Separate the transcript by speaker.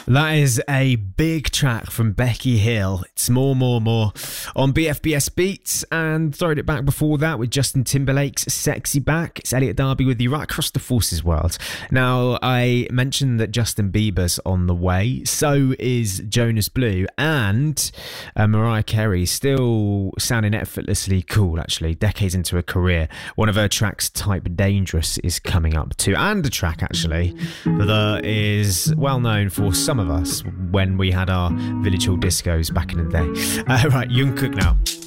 Speaker 1: That is a big track from Becky Hill. It's more on BFBS Beats, and throwing it back before that with Justin Timberlake's Sexy Back. It's Elliot Darby with you right across the Forces world. Now, I mentioned that Justin Bieber's on the way. So is Jonas Blue, and Mariah Carey, still sounding effortlessly cool, actually, decades into her career. One of her tracks, Type Dangerous, is coming up too, and a track, actually, that is well known for some of us when we had our village hall discos back in the day. Right, Jungkook now.